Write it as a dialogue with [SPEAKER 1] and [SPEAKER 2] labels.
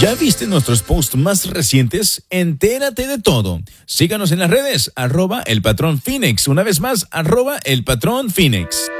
[SPEAKER 1] ¿Ya viste nuestros posts más recientes? Entérate de todo. Síganos en las redes, @elpatrón Phoenix. Una vez más, @elpatrón Phoenix.